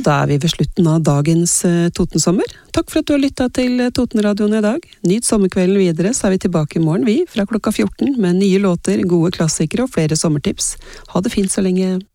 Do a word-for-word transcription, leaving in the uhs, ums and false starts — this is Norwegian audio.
Og da er vi ved slutten av dagens Totensommer. Takk for at du har lyttet til Totenradioen i dag. Nyt sommerkvelden videre, så er vi tilbake i morgen, vi, fra klokka fjorten, med nye låter, gode klassikere og flere sommertips. Ha det fint så lenge.